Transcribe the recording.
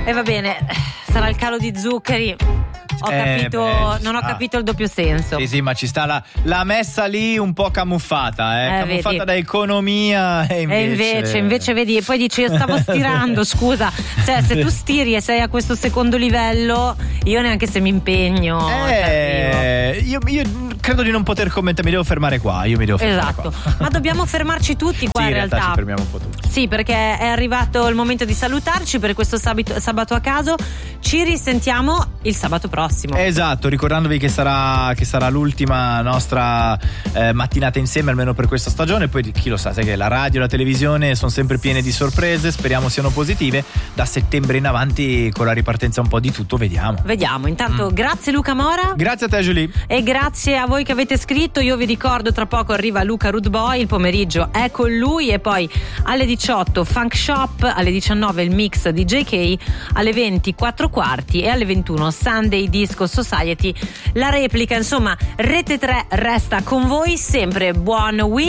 E va bene, sarà il calo di zuccheri. Non ho capito il doppio senso. Sì, ma ci sta la messa lì un po' camuffata, camuffata vedi. da economia e invece vedi, e poi dici io stavo stirando, scusa, cioè se tu stiri e sei a questo secondo livello, io neanche se mi impegno io credo di non poter commentare, mi devo fermare qua, esatto. Ma dobbiamo fermarci tutti qua, sì, in realtà ci fermiamo un po' tutti. Sì, perché è arrivato il momento di salutarci per questo sabato a caso. Ci risentiamo il sabato prossimo. Esatto, ricordandovi che sarà l'ultima nostra mattinata insieme, almeno per questa stagione. Poi chi lo sa, sai che la radio e la televisione sono sempre piene di sorprese, speriamo siano positive. Da settembre in avanti, con la ripartenza un po' di tutto, vediamo. Intanto grazie Luca Mora. Grazie a te Julie. E grazie a voi che avete scritto. Io vi ricordo, tra poco arriva Luca Rudboy, il pomeriggio è con lui, e poi alle 18 Funk Shop, alle 19 il mix di JK, alle 20 4 quarti e alle 21 Sunday Disco Society, la replica. Insomma, Rete 3 resta con voi sempre. Buon weekend.